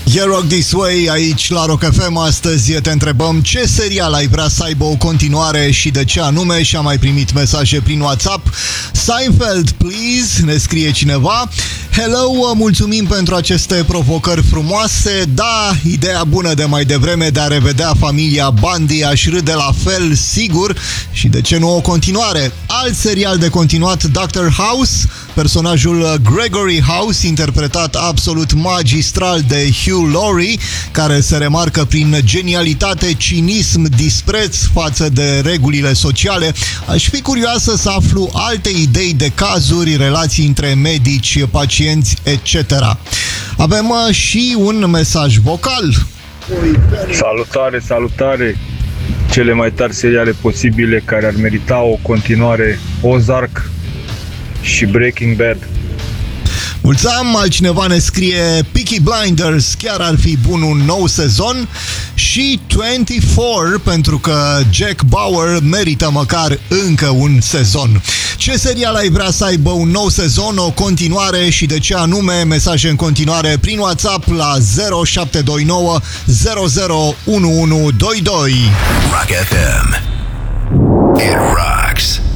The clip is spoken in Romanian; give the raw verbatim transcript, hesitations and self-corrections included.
Yeah, Rock This Way, aici la Rock F M. Astăzi te întrebăm ce serial ai vrea să aibă o continuare și de ce anume, și am mai primit mesaje prin WhatsApp. Seinfeld, please, ne scrie cineva. Hello, mulțumim pentru aceste provocări frumoase. Da, ideea bună de mai devreme de a revedea familia Bundy, aș râde la fel, sigur. Și de ce nu o continuare? Alt serial de continuat, doctor House, personajul Gregory House, interpretat absolut magistral de Hugh Laurie, care se remarcă prin genialitate, cinism, dispreț față de regulile sociale. Aș fi curioasă să aflu alte idei de cazuri, relații între medici, pacienți, et cetera. Avem și un mesaj vocal. Salutare, salutare! Cele mai tari seriale posibile care ar merita o continuare: Ozark și Breaking Bad. Mulțumim, altcineva ne scrie Peaky Blinders, chiar ar fi bun un nou sezon, și douăzeci și patru, pentru că Jack Bauer merită măcar încă un sezon. Ce serial ai vrea să aibă un nou sezon, o continuare și de ce anume? Mesaje în continuare prin WhatsApp la zero șapte doi nouă zero zero unu unu doi doi. Rock F M. It rocks.